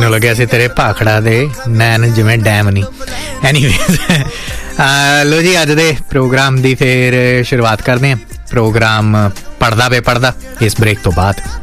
ਲੱਗਿਆ ਸੀ ਤੇਰੇ ਭਾਖੜਾ ਦੇ ਨੈਣ ਜਿਵੇਂ ਡੈਮ ਨਹੀਂ। ਐਨੀਵੇਜ਼ ਲੋ ਜੀ, ਅੱਜ ਦੇ ਪ੍ਰੋਗਰਾਮ ਦੀ ਫਿਰ ਸ਼ੁਰੂਆਤ ਕਰਦੇ ਹਾਂ। ਪ੍ਰੋਗਰਾਮ ਪੜ੍ਹਦਾ ਵੇ ਪੜ੍ਹਦਾ ਇਸ ਬ੍ਰੇਕ ਤੋਂ ਬਾਅਦ।